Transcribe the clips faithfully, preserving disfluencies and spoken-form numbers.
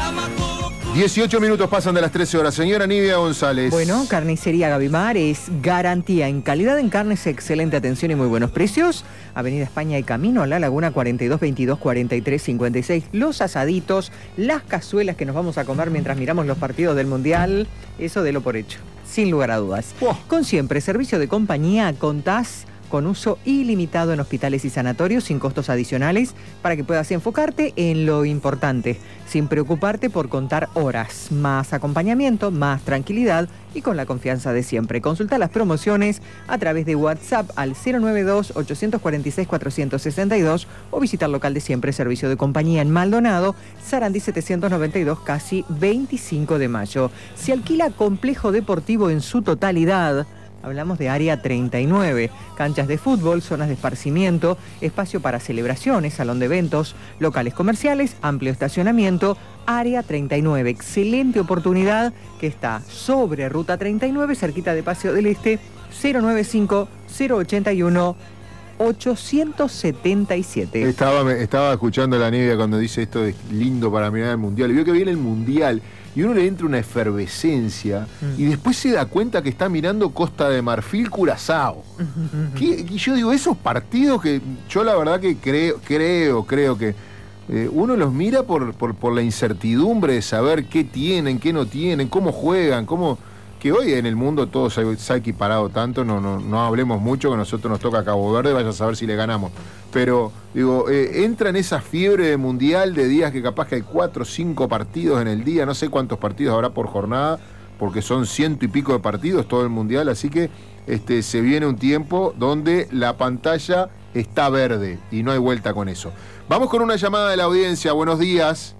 dieciocho minutos pasan de las trece horas. Señora Nidia González. Bueno, Carnicería Gavimar es garantía en calidad en carnes, excelente atención y muy buenos precios. Avenida España y Camino a La Laguna, cuarenta y dos veintidós cuarenta y tres cincuenta y seis. Los asaditos, las cazuelas que nos vamos a comer mientras miramos los partidos del Mundial, eso de lo por hecho, sin lugar a dudas. Oh. Con Siempre Servicio de Compañía contás con uso ilimitado en hospitales y sanatorios sin costos adicionales para que puedas enfocarte en lo importante, sin preocuparte por contar horas, más acompañamiento, más tranquilidad y con la confianza de siempre. Consulta las promociones a través de WhatsApp al cero noventa y dos, ochocientos cuarenta y seis, cuatrocientos sesenta y dos o visitar local de Siempre Servicio de Compañía en Maldonado, Sarandí setecientos noventa y dos, casi veinticinco de mayo. Se alquila complejo deportivo en su totalidad. Hablamos de Área treinta y nueve, canchas de fútbol, zonas de esparcimiento, espacio para celebraciones, salón de eventos, locales comerciales, amplio estacionamiento. Área treinta y nueve, excelente oportunidad que está sobre Ruta treinta y nueve, cerquita de Paseo del Este, cero noventa y cinco, cero ochenta y uno, ochocientos setenta y siete. Estaba, estaba escuchando a la Nidia cuando dice esto de lindo para mirar el Mundial. Y vio que viene el Mundial y uno le entra una efervescencia mm. y después se da cuenta que está mirando Costa de Marfil, Curazao. ¿Qué? Y yo digo, esos partidos que yo la verdad que creo, creo, creo que eh, uno los mira por, por, por la incertidumbre de saber qué tienen, qué no tienen, cómo juegan, cómo... Que hoy en el mundo todo se ha, se ha equiparado tanto, no, no, no hablemos mucho, que a nosotros nos toca Cabo Verde, vaya a saber si le ganamos. Pero, digo, eh, entra en esa fiebre de mundial de días que capaz que hay cuatro o cinco partidos en el día, no sé cuántos partidos habrá por jornada, porque son ciento y pico de partidos todo el mundial, así que este, se viene un tiempo donde la pantalla está verde y no hay vuelta con eso. Vamos con una llamada de la audiencia, buenos días.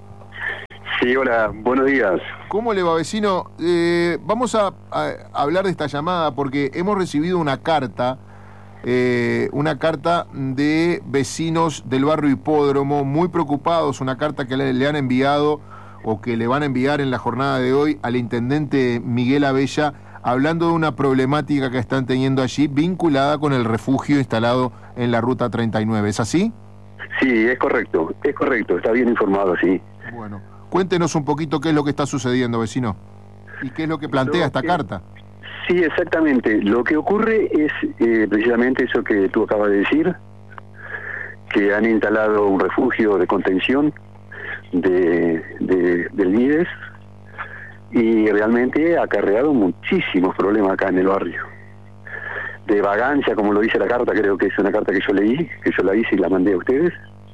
Sí, hola, buenos días. ¿Cómo le va, vecino? Eh, vamos a, a hablar de esta llamada porque hemos recibido una carta, eh, una carta de vecinos del barrio Hipódromo, muy preocupados, una carta que le, le han enviado o que le van a enviar en la jornada de hoy al intendente Miguel Abella, hablando de una problemática que están teniendo allí vinculada con el refugio instalado en la Ruta treinta y nueve. ¿Es así? Sí, es correcto, es correcto, está bien informado, sí. Bueno. Cuéntenos un poquito qué es lo que está sucediendo, vecino, y qué es lo que plantea lo esta que, carta. Sí, exactamente. Lo que ocurre es eh, precisamente eso que tú acabas de decir, que han instalado un refugio de contención de, de, del MIDES y realmente ha acarreado muchísimos problemas acá en el barrio. De vagancia, como lo dice la carta, creo que es una carta que yo leí, que yo la hice y la mandé a ustedes,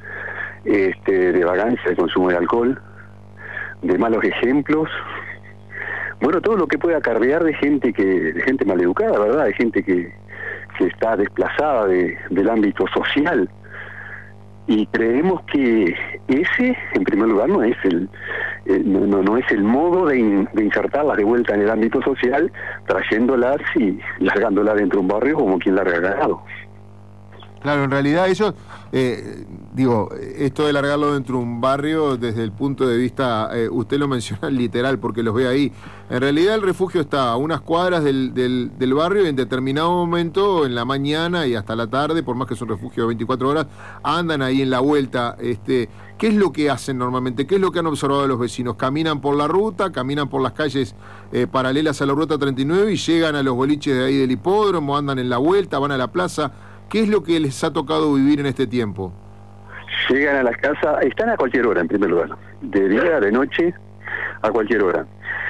este, de vagancia, de consumo de alcohol, de malos ejemplos, bueno, todo lo que puede acarrear de gente que de gente maleducada, ¿verdad? De gente que, que está desplazada de, del ámbito social. Y creemos que ese, en primer lugar, no es el eh, no, no, no es el modo de, in, de insertarlas de vuelta en el ámbito social, trayéndolas y largándolas dentro de un barrio como quien larga ganado. Claro, en realidad ellos, eh, digo, esto de largarlo dentro de un barrio, desde el punto de vista, eh, usted lo menciona literal porque los ve ahí, en realidad el refugio está a unas cuadras del, del, del barrio y en determinado momento, en la mañana y hasta la tarde, por más que es un refugio de veinticuatro horas, andan ahí en la vuelta. Este, ¿qué es lo que hacen normalmente? ¿Qué es lo que han observado los vecinos? ¿Caminan por la ruta, caminan por las calles eh, paralelas a la Ruta treinta y nueve y llegan a los boliches de ahí del hipódromo, andan en la vuelta, van a la plaza? ¿Qué es lo que les ha tocado vivir en este tiempo? Llegan a las casas, están a cualquier hora en primer lugar, de día, de noche, a cualquier hora.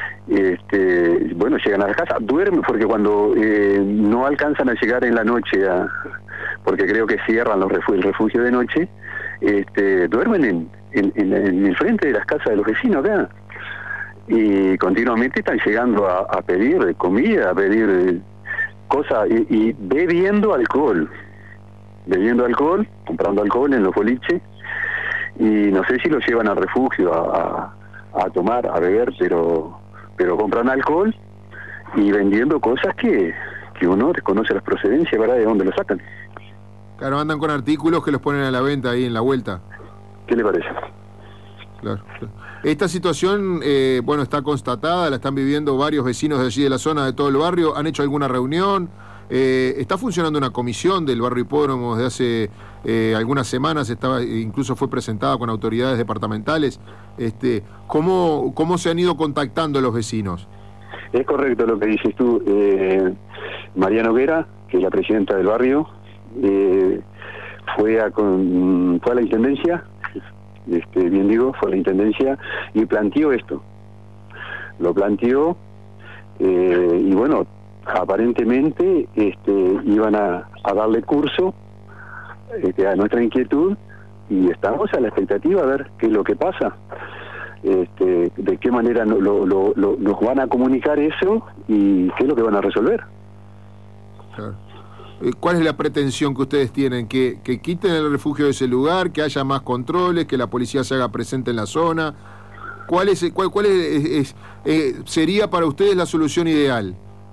Este, bueno, llegan a las casas, duermen porque cuando eh, no alcanzan a llegar en la noche, a, porque creo que cierran los refu- el refugio de noche, este, duermen en, en, en, en el frente de las casas de los vecinos acá. Y continuamente están llegando a, a pedir comida, a pedir cosas y, y bebiendo alcohol. bebiendo alcohol, comprando alcohol en los boliches, y no sé si lo llevan al refugio a, a, a tomar, a beber, pero pero compran alcohol y vendiendo cosas que, que uno desconoce las procedencias, ¿verdad?, de dónde lo sacan. Claro, andan con artículos que los ponen a la venta ahí en la vuelta. ¿Qué le parece? Claro, claro. Esta situación, eh, bueno, está constatada, la están viviendo varios vecinos de allí de la zona, de todo el barrio. ¿Han hecho alguna reunión? Eh, está funcionando una comisión del barrio Hipódromo desde hace eh, algunas semanas, estaba, incluso fue presentada con autoridades departamentales. Este, ¿cómo, ¿Cómo se han ido contactando los vecinos? Es correcto lo que dices tú. Eh, María Noguera, que es la presidenta del barrio, eh, fue, a con, fue a la intendencia, este, bien digo, fue a la intendencia y planteó esto. Lo planteó eh, y bueno, aparentemente este, iban a, a darle curso este, a nuestra inquietud y estamos a la expectativa a ver qué es lo que pasa, este, de qué manera lo, lo, lo, nos van a comunicar eso y qué es lo que van a resolver. Claro. ¿Cuál es la pretensión que ustedes tienen? ¿Que, que quiten el refugio de ese lugar, que haya más controles, que la policía se haga presente en la zona? ¿Cuál es, cuál, cuál es, es, es eh, sería para ustedes la solución ideal?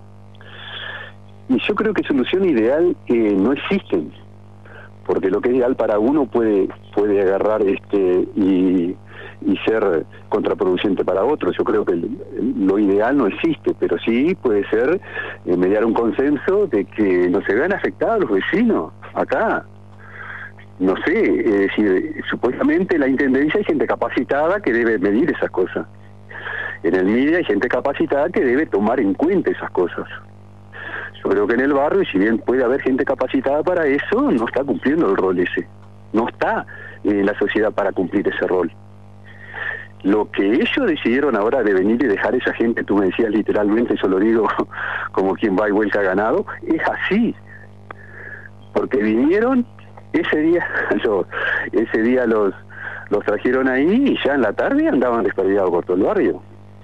Y yo creo que solución ideal eh, no existen, porque lo que es ideal para uno puede puede agarrar este y, y ser contraproducente para otro. Yo creo que el, lo ideal no existe, pero sí puede ser eh, mediar un consenso de que no se vean afectados los vecinos acá. No sé, es decir, supuestamente en la intendencia hay gente capacitada que debe medir esas cosas. En el M I D E hay gente capacitada que debe tomar en cuenta esas cosas. Yo creo que en el barrio, si bien puede haber gente capacitada para eso, no está cumpliendo el rol ese. No está en la sociedad para cumplir ese rol. Lo que ellos decidieron ahora de venir y dejar esa gente, tú me decías literalmente, yo lo digo como quien va y vuelca ganado, es así. Porque vinieron, ese día, yo, ese día los, los trajeron ahí y ya en la tarde andaban desperdigados por todo el barrio.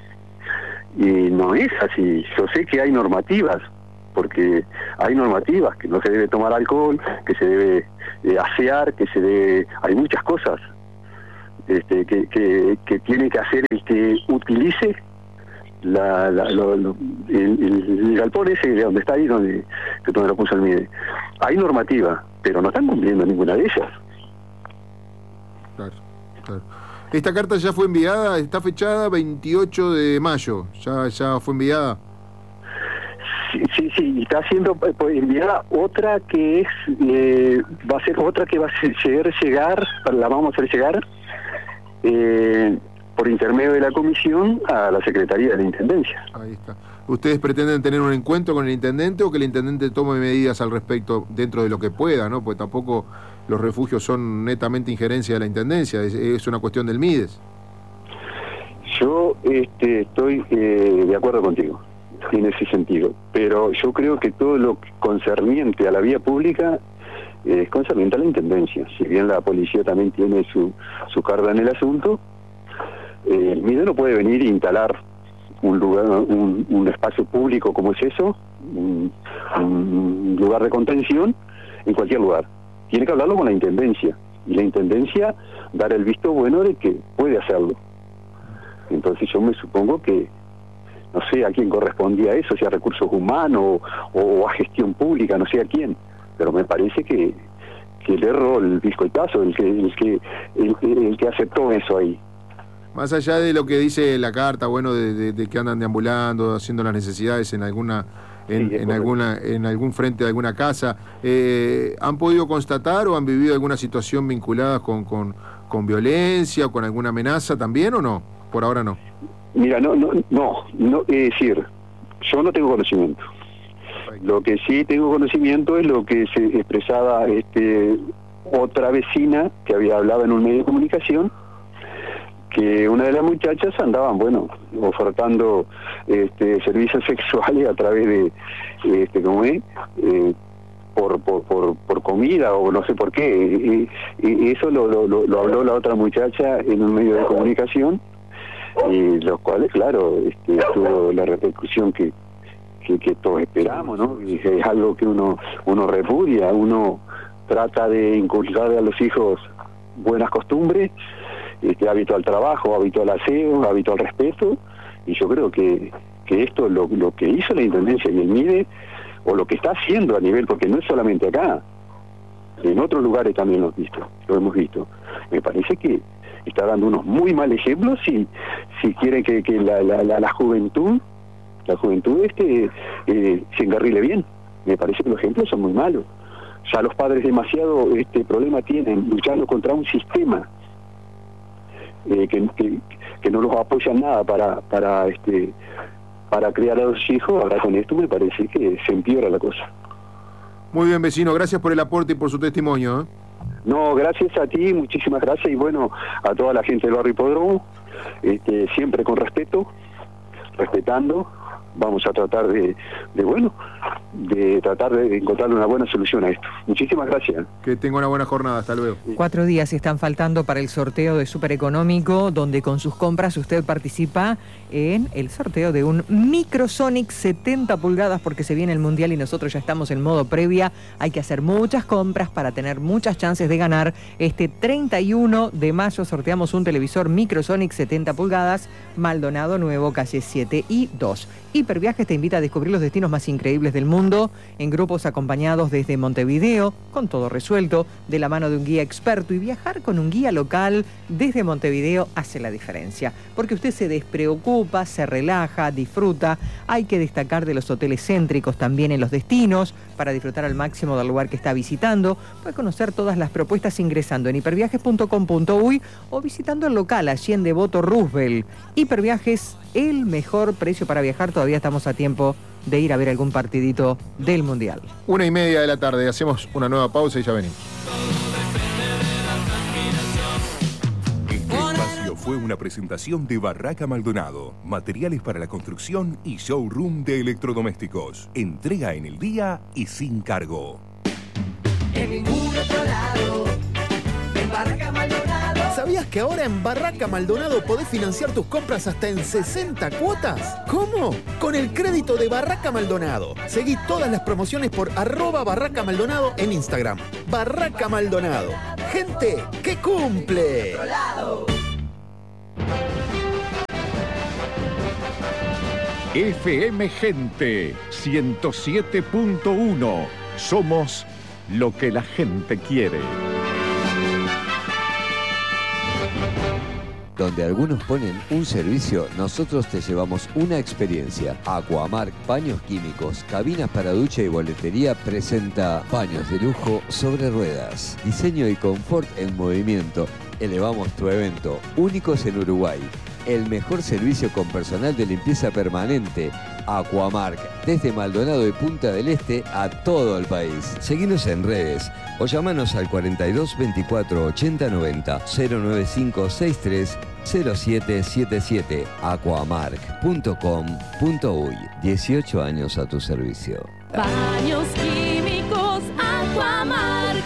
Y no es así. Yo sé que hay normativas, porque hay normativas, que no se debe tomar alcohol, que se debe eh, asear, que se debe... Hay muchas cosas este, que, que, que tiene que hacer el que utilice la, la, lo, lo, el, el, el galpón ese de donde está ahí, donde, que donde lo puso el M I D E. Hay normativa, pero no están cumpliendo ninguna de ellas. Claro, claro. Esta carta ya fue enviada, está fechada veintiocho de mayo, ya, ya fue enviada. Sí, sí, sí, está siendo pues, enviada otra que es, eh, va a ser otra que va a ser, llegar, la vamos a hacer llegar eh, por intermedio de la comisión a la Secretaría de la Intendencia. Ahí está. ¿Ustedes pretenden tener un encuentro con el intendente o que el intendente tome medidas al respecto dentro de lo que pueda, ¿no? Porque tampoco los refugios son netamente injerencia de la intendencia, es, es una cuestión del M I D E S. Yo este, estoy eh, de acuerdo contigo en ese sentido, pero yo creo que todo lo concerniente a la vía pública es concerniente a la intendencia. Si bien la policía también tiene su, su carga en el asunto, eh, el M I D E no puede venir e instalar un lugar, un, un espacio público como es eso, un, un lugar de contención en cualquier lugar. Tiene que hablarlo con la intendencia y la intendencia dar el visto bueno de que puede hacerlo. Entonces yo me supongo que no sé a quién correspondía eso, si a recursos humanos o, o a gestión pública, no sé a quién, pero me parece que, que el error, el bizcoitazo, el que, el que, el, el que aceptó eso ahí. Más allá de lo que dice la carta, bueno, de, de, de que andan deambulando, haciendo las necesidades en alguna, en, sí, en alguna, en algún frente de alguna casa, eh, ¿han podido constatar o han vivido alguna situación vinculada con, con, con violencia o con alguna amenaza también o no? Por ahora no. Mira, no, no, no, no, es decir, yo no tengo conocimiento. Lo que sí tengo conocimiento es lo que se expresaba este, otra vecina que había hablado en un medio de comunicación, que una de las muchachas andaban, bueno, ofertando este, servicios sexuales a través de, este, ¿cómo es? Eh, por, por, por, por comida o no sé por qué. Y, y eso lo, lo, lo habló la otra muchacha en un medio de comunicación, y los cuales, claro, este, tuvo la repercusión que, que, que todos esperamos, ¿no? Y es algo que uno, uno repudia, uno trata de inculcar a los hijos buenas costumbres, este, hábito al trabajo, hábito al aseo, hábito al respeto, y yo creo que, que esto, lo, lo que hizo la Intendencia y el M I D E, o lo que está haciendo a nivel, porque no es solamente acá, en otros lugares también lo hemos visto, lo hemos visto, me parece que está dando unos muy mal ejemplos si, si quiere que, que la, la, la, la juventud, la juventud este, eh, se encarrile bien. me parece que los ejemplos son muy malos. Ya los padres demasiado este problema tienen luchando contra un sistema eh, que, que, que no los apoya en nada para para este para criar a los hijos. Ahora con esto me parece que se empeora la cosa. Muy bien, vecino, gracias por el aporte y por su testimonio, ¿eh? No, gracias a ti, muchísimas gracias, y bueno, a toda la gente del barrio Hipódromo, este, siempre con respeto, respetando. Vamos a tratar de, de, bueno, de tratar de encontrar una buena solución a esto. Muchísimas gracias. Que tenga una buena jornada, hasta luego. Cuatro días están faltando para el sorteo de Súper Económico, donde con sus compras usted participa en el sorteo de un Microsonic setenta pulgadas, porque se viene el Mundial y nosotros ya estamos en modo previa. Hay que hacer muchas compras para tener muchas chances de ganar. Este treinta y uno de mayo sorteamos un televisor Microsonic setenta pulgadas, Maldonado Nuevo, calle siete y dos. Hiperviajes te invita a descubrir los destinos más increíbles del mundo, en grupos acompañados desde Montevideo, con todo resuelto, de la mano de un guía experto, y viajar con un guía local desde Montevideo hace la diferencia, porque usted se despreocupa, se relaja, disfruta. Hay que destacar de los hoteles céntricos también en los destinos, para disfrutar al máximo del lugar que está visitando. Puede conocer todas las propuestas ingresando en hiperviajes punto com punto uy o visitando el local allí en Devoto Roosevelt. Hiperviajes, el mejor precio para viajar. Todavía estamos a tiempo de ir a ver algún partidito del Mundial. Una y media de la tarde, hacemos una nueva pausa y ya venimos. Este espacio fue una presentación de Barraca Maldonado, materiales para la construcción y showroom de electrodomésticos. Entrega en el día y sin cargo. En ningún otro lado, en Barraca Maldonado. ¿Sabías que ahora en Barraca Maldonado podés financiar tus compras hasta en sesenta cuotas? ¿Cómo? Con el crédito de Barraca Maldonado. Seguí todas las promociones por arroba Barraca Maldonado en Instagram. Barraca Maldonado. Gente que cumple. F M Gente ciento siete punto uno. Somos lo que la gente quiere. Donde algunos ponen un servicio, nosotros te llevamos una experiencia. Aquamark Paños Químicos, cabinas para ducha y boletería presenta baños de lujo sobre ruedas. Diseño y confort en movimiento. Elevamos tu evento, únicos en Uruguay. El mejor servicio con personal de limpieza permanente. Aquamark, desde Maldonado y Punta del Este a todo el país. Seguinos en redes o llamanos al cuarenta y dos veinticuatro ochenta noventa cero nueve cinco sesenta y tres cero siete siete siete. aquamark punto com punto uy. dieciocho años a tu servicio. Baños químicos Aquamark.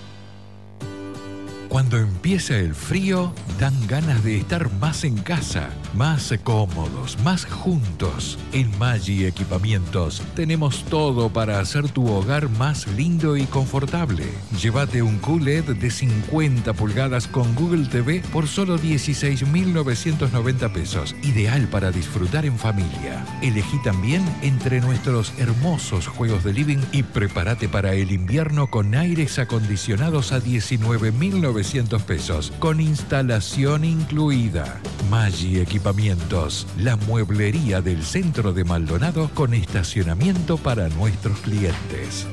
Cuando empieza el frío, dan ganas de estar más en casa, más cómodos, más juntos. En Maggi Equipamientos tenemos todo para hacer tu hogar más lindo y confortable. Llévate un Q L E D de cincuenta pulgadas con Google T V por solo dieciséis mil novecientos noventa pesos. Ideal para disfrutar en familia. Elegí también entre nuestros hermosos juegos de living y prepárate para el invierno con aires acondicionados a diecinueve mil novecientos pesos, con instalación incluida. Maggi Equipamientos, la mueblería del centro de Maldonado con estacionamiento para nuestros clientes.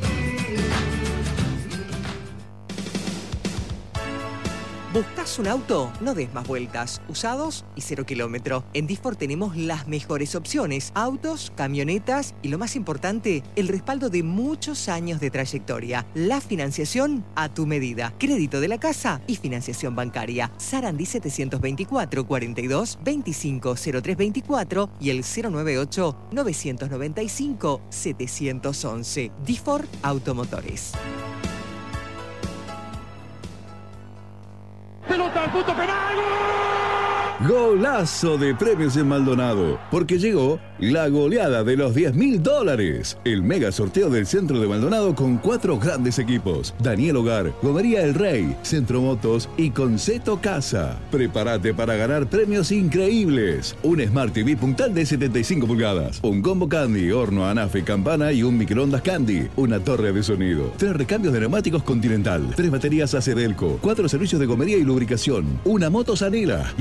¿Buscas un auto? No des más vueltas. Usados y cero kilómetro. En Disfor tenemos las mejores opciones. Autos, camionetas y, lo más importante, el respaldo de muchos años de trayectoria. La financiación a tu medida. Crédito de la casa y financiación bancaria. Sarandí setecientos veinticuatro, cuarenta y dos, veinticinco, cero tres veinticuatro y el cero nueve ocho, novecientos noventa y cinco, setecientos once. Disfor Automotores. ¡Pelota al punto penal! Golazo de premios en Maldonado, porque llegó la goleada de los diez mil dólares. El mega sorteo del centro de Maldonado con cuatro grandes equipos: Daniel Hogar, Gomería El Rey, Centro Motos y Conceto Casa. Prepárate para ganar premios increíbles: un Smart T V puntal de setenta y cinco pulgadas, un combo Candy, horno, anafe, campana y un microondas Candy, una torre de sonido, tres recambios de neumáticos Continental, tres baterías Acedelco, cuatro servicios de gomería y lubricación, una moto Sanela y una bicicleta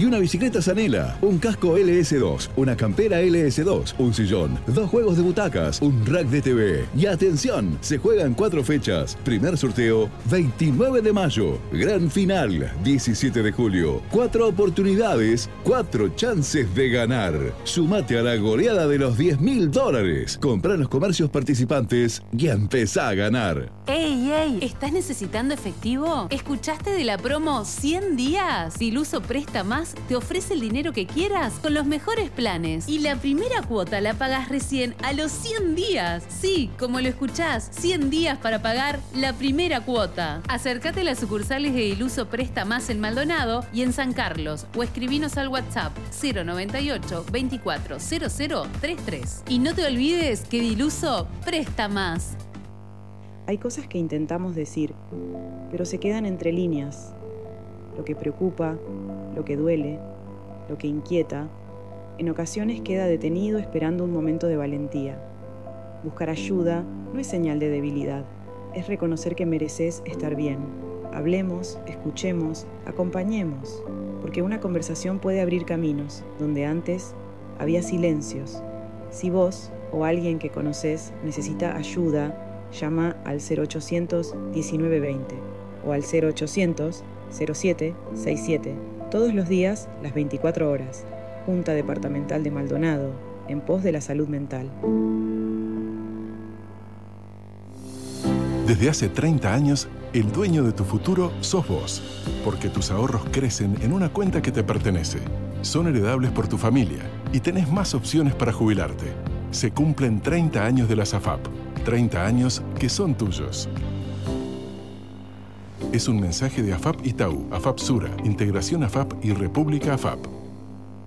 Camioneta Zanela, un casco L S dos, una campera L S dos, un sillón, dos juegos de butacas, un rack de T V. Y atención, se juegan cuatro fechas. Primer sorteo, veintinueve de mayo. Gran final, diecisiete de julio. Cuatro oportunidades, cuatro chances de ganar. Sumate a la goleada de los diez mil dólares. Comprá en los comercios participantes y empezá a ganar. ¡Ey, ey! ¿Estás necesitando efectivo? ¿Escuchaste de la promo cien días? Diluso Presta Más te ofrece el dinero que quieras con los mejores planes. Y la primera cuota la pagas recién a los cien días. Sí, como lo escuchás, cien días para pagar la primera cuota. Acércate a las sucursales de Diluso Presta Más en Maldonado y en San Carlos o escribinos al WhatsApp cero noventa y ocho, veinticuatro, cero cero treinta y tres. Y no te olvides que Diluso Presta Más. Hay cosas que intentamos decir, pero se quedan entre líneas. Lo que preocupa, lo que duele, lo que inquieta, en ocasiones queda detenido esperando un momento de valentía. Buscar ayuda no es señal de debilidad, es reconocer que mereces estar bien. Hablemos, escuchemos, acompañemos, porque una conversación puede abrir caminos donde antes había silencios. Si vos o alguien que conoces necesita ayuda, llama al cero ochocientos diecinueve veinte o al cero ochocientos cero siete sesenta y siete, todos los días, las veinticuatro horas. Junta Departamental de Maldonado, en pos de la salud mental. Desde hace treinta años, el dueño de tu futuro sos vos, porque tus ahorros crecen en una cuenta que te pertenece. Son heredables por tu familia y tenés más opciones para jubilarte. Se cumplen treinta años de la SAFAP. treinta años que son tuyos. Es un mensaje de AFAP Itaú, AFAP Sura, Integración AFAP y República AFAP.